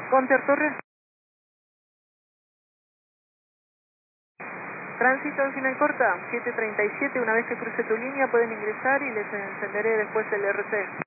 Conter Torres. Tránsito en final corta, 737. Una vez que cruce tu línea pueden ingresar y les encenderé después el RC.